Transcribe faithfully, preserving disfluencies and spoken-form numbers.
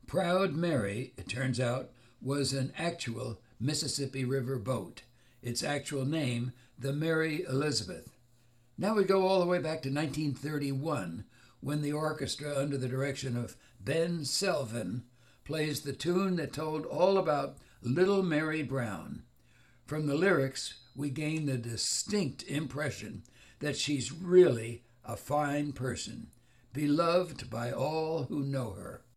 Proud Mary, it turns out, was an actual Mississippi River boat. Its actual name, the Mary Elizabeth. Now we go all the way back to nineteen thirty-one, when the orchestra, under the direction of Ben Selvin, plays the tune that told all about Little Mary Brown. From the lyrics, we gain the distinct impression that she's really a fine person, beloved by all who know her.